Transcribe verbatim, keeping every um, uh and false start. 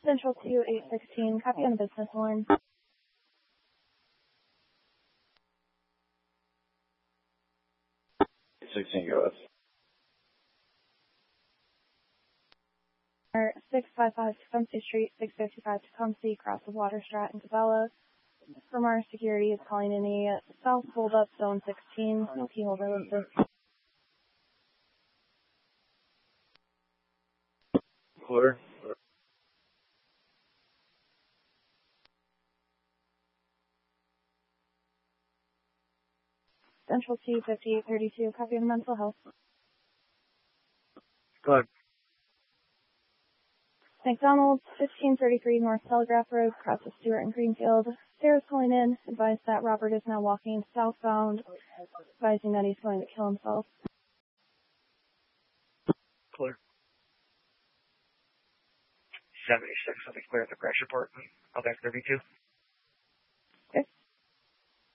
Central two eight sixteen, copy on the business line. sixteen, go ahead. six five five Tecumseh Street, six fifty-five Tecumseh, across the Water Strat in Cabela. From our security is calling in a south hold up zone sixteen, no key holder listed. Clear. Central two fifty-eight thirty-two, copy of mental health. Go ahead. McDonald's, fifteen thirty-three North Telegraph Road, across the Stewart and Greenfield. Sarah's calling in, advised that Robert is now walking southbound, advising that he's going to kill himself. Clear. seventy-six, I'll be clear at the crash report. I'll back thirty-two.